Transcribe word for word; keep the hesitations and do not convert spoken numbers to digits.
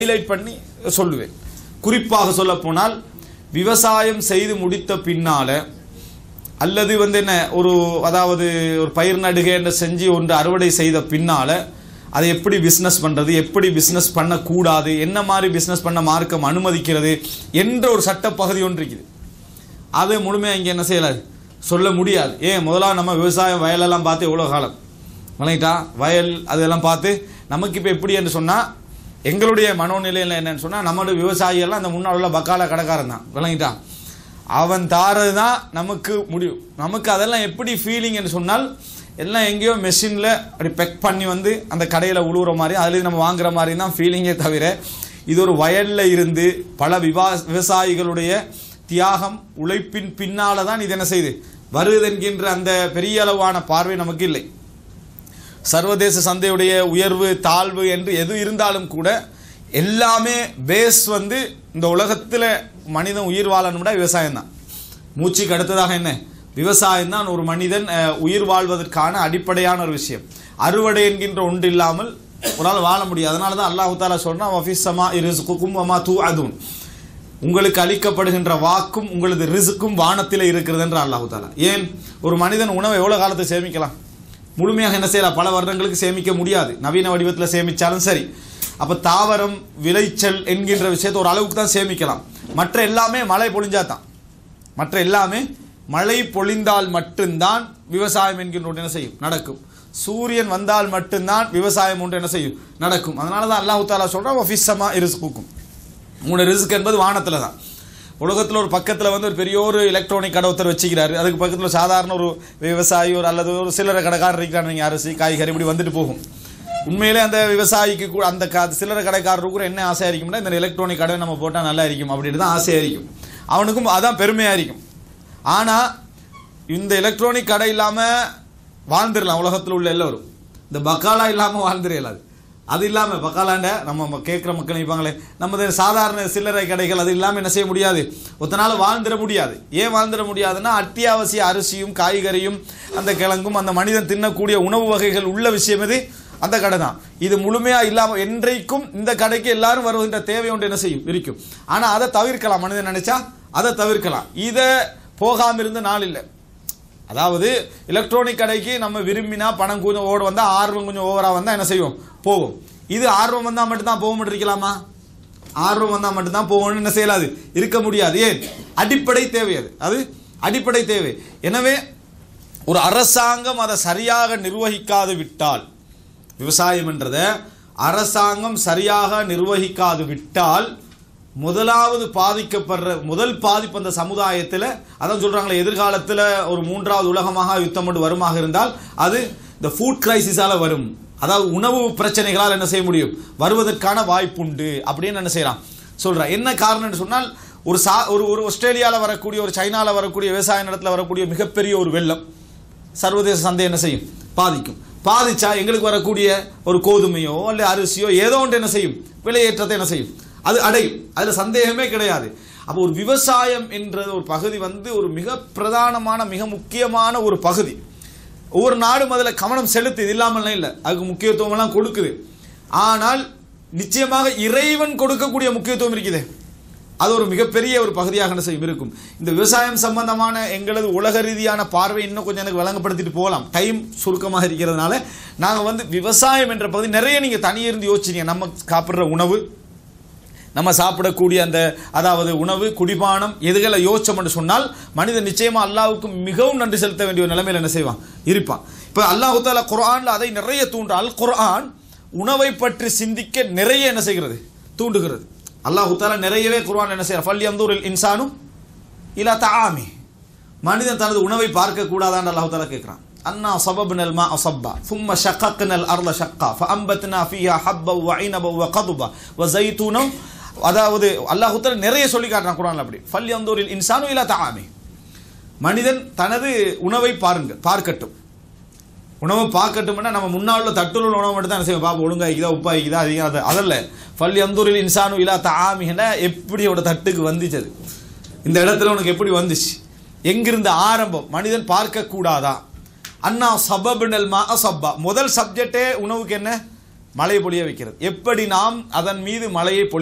Highlight பண்ணி சொல்லுவேன். குறிப்பாக சொல்ல போனால் விவசாயம் செய்து முடித்த பின்னால அல்லது வந்து என்ன ஒரு அதாவது ஒரு பயிர் நடுகை என்று செஞ்சு ஒன்று அறுவடை செய்த பின்னால அதை எப்படி பிஸ்னஸ் பண்ணுறது, எப்படி பிஸ்னஸ் பண்ணக்கூடாது, என்ன மாதிரி பிஸ்னஸ் பண்ண மார்க்கம் அனுமதிக்கிறது என்ற ஒரு சட்ட பகுதி ஒன்று இருக்குது. அது முழுமையாக இங்கே என்ன செய்யலாது சொல்ல முடியாது. ஏன் முதலாக நம்ம விவசாயம் வயலெல்லாம் பார்த்து எவ்வளோ காலம் விளங்கிட்டா வயல் அதெல்லாம் பார்த்து நமக்கு இப்போ எப்படி என்று சொன்னால் எங்களுடைய மனோநிலையில் என்னன்னு சொன்னால் நம்மளுடைய விவசாயிகள்லாம் அந்த முன்னாள் உள்ள பக்கால கடைக்காரன் தான் விளங்கிட்டான். அவன் தாரது தான் நமக்கு முடியும். நமக்கு அதெல்லாம் எப்படி ஃபீலிங் என்று சொன்னால் எல்லாம் எங்கேயோ மெஷினில் அப்படி பெக் பண்ணி வந்து அந்த கடையில் உழுவுற மாதிரி அதுலேருந்து நம்ம வாங்குற மாதிரி தான் ஃபீலிங்கே தவிர இது ஒரு வயலில் இருந்து பல விவா விவசாயிகளுடைய தியாகம் உழைப்பின் பின்னால் தான் இது என்ன செய்யுது வருது என்கின்ற அந்த பெரிய அளவான பார்வை நமக்கு இல்லை. சர்வதேச சந்தையுடைய உயர்வு தாழ்வு என்று எது இருந்தாலும் கூட எல்லாமே பேஸ் வந்து இந்த உலகத்தில் மனிதன் உயிர் வாழணும்னா விவசாயம் தான். மூச்சுக்கு அடுத்ததாக என்ன விவசாயம் தான் ஒரு மனிதன் உயிர் வாழ்வதற்கான அடிப்படையான ஒரு விஷயம். அறுவடை என்கின்ற ஒன்று இல்லாமல் ஒரு ஆள் வாழ முடியாது. அதனால தான் அல்லாஹ் தஆலா சொல்றான் வஃபிஸ்ஸமா இர்ஸுகுகும் வமா தூஅதுன், உங்களுக்கு அளிக்கப்படுகின்ற வாக்கும் உங்களது ரிஸ்க்கும் வானத்தில் இருக்கிறது என்று அல்லாஹ் தஆலா. ஏன் ஒரு மனிதன் உணவை எவ்வளோ காலத்தை சேமிக்கலாம்? முழுமையாக என்ன செய்யலாம்? பல வருடங்களுக்கு சேமிக்க முடியாது. நவீன வடிவத்தில் சேமித்தாலும் சரி. அப்போ தாவரம் விளைச்சல் என்கின்ற விஷயத்தை ஒரு அளவுக்கு தான் சேமிக்கலாம். மற்ற எல்லாமே மழை பொழிஞ்சா தான், மற்ற எல்லாமே மழை பொழிந்தால் மட்டும்தான் விவசாயம் என்கின்ற ஒன்று என்ன செய்யும் நடக்கும். சூரியன் வந்தால் மட்டும்தான் விவசாயம் ஒன்று என்ன செய்யும் நடக்கும். அதனால தான் அல்லாஹ் தஆலா சொல்றான் வஃபிஸ்ஸமா இர்ஸுகுகும், உங்களோட ரிஸ்க் என்பது வானத்தில் தான். உலகத்தில் ஒரு பக்கத்தில் வந்து ஒரு பெரிய ஒரு எலக்ட்ரானிக் கடை ஒருத்தர் வச்சுக்கிறாரு. அதுக்கு பக்கத்தில் சாதாரண ஒரு விவசாயி ஒரு அல்லது ஒரு சில்லறை கடைக்காரர் இருக்கிறாங்க. நீங்கள் அரிசி காய்கறி இப்படி வந்துட்டு போகும். உண்மையிலே அந்த விவசாயிக்கு கூட அந்த சில்லறை கடைக்காரருக்கு கூட என்ன ஆசையாக இருக்கும்னா இந்த எலக்ட்ரானிக் கடை நம்ம போட்டால் நல்லா இருக்கும் அப்படின்னு தான் ஆசையாக இருக்கும். அவனுக்கும் அதான் பெருமையாக இருக்கும். ஆனால் இந்த எலக்ட்ரானிக் கடை இல்லாமல் வாழ்ந்துடலாம் உலகத்தில் உள்ள எல்லோரும். இந்த பக்காலா இல்லாமல் வாழ்ந்துடலாது. அது இல்லாமல் பக்காலாண்ட நம்ம கேட்குற மக்கள் நினைப்பாங்களே நமது சாதாரண சில்லறை கடைகள் அது இல்லாமல் என்ன செய்ய முடியாது, ஒத்தனால வாழ்ந்துட முடியாது. ஏன் வாழ்ந்துட முடியாதுன்னா அத்தியாவசிய அரிசியும் காய்கறியும் அந்த கிழங்கும் அந்த மனிதன் தின்னக்கூடிய உணவு வகைகள் உள்ள விஷயம் எது அந்த கடை தான். இது முழுமையாக இல்லாமல் என்றைக்கும் இந்த கடைக்கு எல்லாரும் வருகின்ற தேவை ஒன்று என்ன செய்யும் இருக்கும். ஆனால் அதை தவிர்க்கலாம், மனிதன் நினைச்சா அதை தவிர்க்கலாம். இதை போகாமல் இருந்த நாள் இல்லை. அதாவது எலக்ட்ரானிக் கடைக்கு நம்ம விரும்பினா பணம் கொஞ்சம் ஓட வந்தால் ஆர்வம் கொஞ்சம் ஓவராக வந்தால் என்ன செய்வோம் போவோம். இது ஆர்வம் வந்தால் மட்டும்தான் போக இருக்கலாமா? ஆர்வம் வந்தால் மட்டும்தான் போகணும்னு என்ன செய்யலாது இருக்க முடியாது. ஏன் அடிப்படை தேவை, அது அது அடிப்படை தேவை. எனவே ஒரு அரசாங்கம் அதை சரியாக நிர்வகிக்காது விட்டால், விவசாயம் என்றதை அரசாங்கம் சரியாக நிர்வகிக்காது விட்டால் முதலாவது பாதிக்கப்படுற முதல் பாதிப்பு அந்த சமுதாயத்தில் அதான் சொல்றாங்களே எதிர்காலத்தில் ஒரு மூன்றாவது உலகமாக யுத்தம் கொண்டு வருமாக இருந்தால் அது இந்த ஃபுட் கிரைசிஸால வரும். அதாவது உணவு பிரச்சனைகளால் என்ன செய்ய முடியும் வருவதற்கான வாய்ப்புண்டு அப்படின்னு என்ன செய்யலாம் சொல்றான். என்ன காரணம்னு சொன்னால் ஒரு சா ஒரு ஒரு ஆஸ்திரேலியாவில் வரக்கூடிய ஒரு சைனாவில் வரக்கூடிய விவசாய நிலத்தில் வரக்கூடிய மிகப்பெரிய ஒரு வெள்ளம் சர்வதேச சந்தை என்ன செய்யும் பாதிக்கும். பாதிச்சா எங்களுக்கு வரக்கூடிய ஒரு கோதுமையோ அல்ல அரிசியோ ஏதோ ஒன்று என்ன செய்யும் விலையேற்றத்தை என்ன செய்யும் அது அடையும். அதில் சந்தேகமே கிடையாது. அப்போ ஒரு விவசாயம் என்ற ஒரு பகுதி வந்து ஒரு மிக பிரதானமான மிக முக்கியமான ஒரு பகுதி. ஒவ்வொரு நாடும் அதில் கவனம் செலுத்து, இது இல்லாமல்லாம் இல்லை, அதுக்கு முக்கியத்துவம் எல்லாம் கொடுக்குது. ஆனால் நிச்சயமாக இறைவன் கொடுக்கக்கூடிய முக்கியத்துவம் இருக்குது, அது ஒரு மிகப்பெரிய ஒரு பகுதியாக என்ன செய்யும் இருக்கும். இந்த விவசாயம் சம்பந்தமான எங்களது உலக ரீதியான பார்வை இன்னும் கொஞ்சம் எனக்கு வழங்கப்படுத்திட்டு போகலாம், டைம் சுருக்கமாக இருக்கிறதுனால. நாங்கள் வந்து விவசாயம் என்ற பகுதி நிறைய நீங்கள் தனியிருந்து யோசிச்சிங்க. நம்ம சாப்பிட்ற உணவு, நம்ம சாப்பிடக்கூடிய அந்த அதாவது உணவு குடிபானம் எதுகளை யோசிச்சோம்னு சொன்னால் மனிதன் நிச்சயமாக அல்லாஹ்வுக்கு மிகவும் நன்றி செலுத்த வேண்டிய ஒரு நிலைமையில் என்ன செய்வான் இருப்பான். இப்போ அல்லாஹ் தஆலா குர்ஆனில் அதை நிறைய தூண்டு. அல் குர்ஆன் உணவை பற்றி சிந்திக்க நிறைய என்ன செய்கிறது தூண்டுகிறது. அல்லாஹ் தஆலா நிறையவே குர்ஆன் என்ன செய்யறார், ஃபல் யன்துரில் இன்சானு இலா தஆமி, மனிதன் தனது உணவை பார்க்க கூடாதான்னு அல்லாஹ் தஆலா கேட்கிறான். அன்னா சபப்னல் மா அஸப்பா ثم شققنا الارض شقا فانبتنا فيها حبا وعنبا وقضبا وزيتونا. அதாவது அல்லாஹ் தஆலா நிறைய சொல்லி காட்டுறான் குர்ஆன்ல. அப்படி ஃபல் யன்துரில் இன்சானு இலா தஆமி, மனிதன் தனது உணவை பாருங்க பார்க்கட்டும். உணவை பார்க்கட்டும்னா நம்ம முன்னாள் உள்ள தட்டுள்ள உணவு மட்டும் தான் செய்வோம். பாப்பா ஒழுங்கா இருக்குதா உப்பா இருக்குதா அதிகம் அதல்ல. ஃபல் யன்துரில் இன்சானு இலா தஆமிஹனா எப்படி ஒரு தட்டுக்கு வந்துச்சு, இந்த இடத்துல உனக்கு எப்படி வந்துச்சு, எங்கிருந்து ஆரம்பம், மனிதன் பார்க்க கூடாதா? அண்ணா சபப்னல் மா அஸப்பா, முதல் சப்ஜெக்டே உணவுக்கு என்ன மழை பொழிய வைக்கிறது. எப்படி நாம் அதன் மீது மழையை